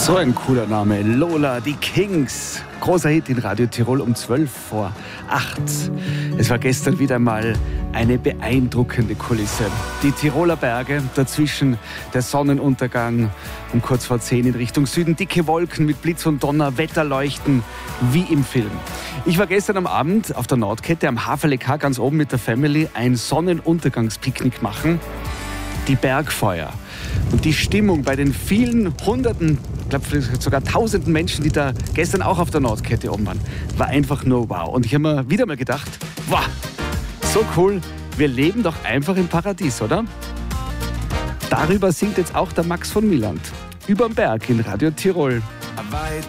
So ein cooler Name. Lola, die Kings. Großer Hit in Radio Tirol um 8:12. Es war gestern wieder mal eine beeindruckende Kulisse. Die Tiroler Berge, dazwischen der Sonnenuntergang um kurz vor 10 in Richtung Süden. Dicke Wolken mit Blitz und Donner, Wetterleuchten wie im Film. Ich war gestern am Abend auf der Nordkette am Haferlekar ganz oben mit der Family ein Sonnenuntergangspicknick machen. Die Bergfeuer und die Stimmung bei den vielen Hunderten, ich glaube sogar Tausenden Menschen, die da gestern auch auf der Nordkette oben waren, war einfach nur wow. Und ich habe mir wieder mal gedacht, wow, so cool, wir leben doch einfach im Paradies, oder? Darüber singt jetzt auch der Max von Milland. Überm Berg in Radio Tirol. Weit